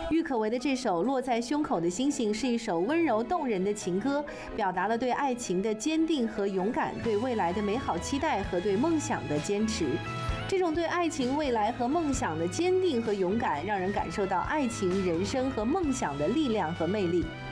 郁可唯的这首《落在胸口的星星》是一首温柔动人的情歌，表达了对爱情的坚定和勇敢，对未来的美好期待和对梦想的坚持。这种对爱情、未来和梦想的坚定和勇敢，让人感受到爱情、人生和梦想的力量和魅力。